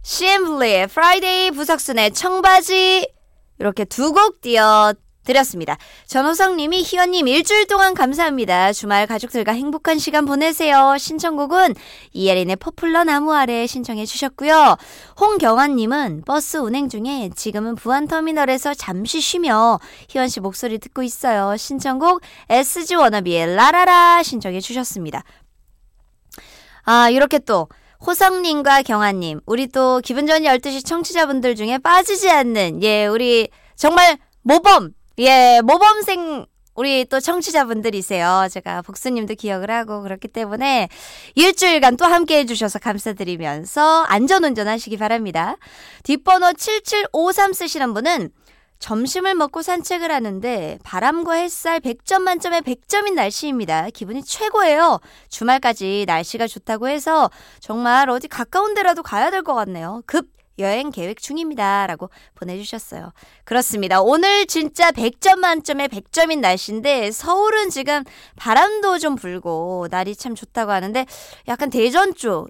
심플리의 프라이데이, 부석순의 청바지 이렇게 두 곡 띄워드렸습니다. 전호성님이 희원님 일주일 동안 감사합니다. 주말 가족들과 행복한 시간 보내세요. 신청곡은 이예린의 포플러 나무 아래 신청해 주셨고요. 홍경환님은 버스 운행 중에 지금은 부안터미널에서 잠시 쉬며 희원씨 목소리 듣고 있어요. 신청곡 SG 워너비의 라라라 신청해 주셨습니다. 아, 이렇게 또 호성님과 경아님, 우리 또 기분 좋은 12시 청취자분들 중에 빠지지 않는, 우리 정말 모범생, 우리 또 청취자분들이세요. 제가 복수님도 기억을 하고 그렇기 때문에 일주일간 또 함께 해주셔서 감사드리면서 안전운전 하시기 바랍니다. 뒷번호 7753 쓰시는 분은 점심을 먹고 산책을 하는데 바람과 햇살 100점 만점에 100점인 날씨입니다. 기분이 최고예요. 주말까지 날씨가 좋다고 해서 정말 어디 가까운 데라도 가야 될 것 같네요. 급 여행 계획 중입니다. 라고 보내주셨어요. 그렇습니다. 오늘 진짜 100점 만점에 100점인 날씨인데 서울은 지금 바람도 좀 불고 날이 참 좋다고 하는데 약간 대전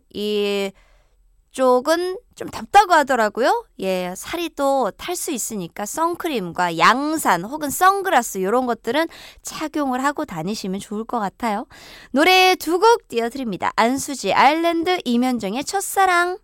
쪽은 좀 덥다고 하더라고요. 살이 또 탈 수 있으니까 선크림과 양산 혹은 선글라스 이런 것들은 착용을 하고 다니시면 좋을 것 같아요. 노래 두 곡 띄워드립니다. 안수지 아일랜드, 이면정의 첫사랑.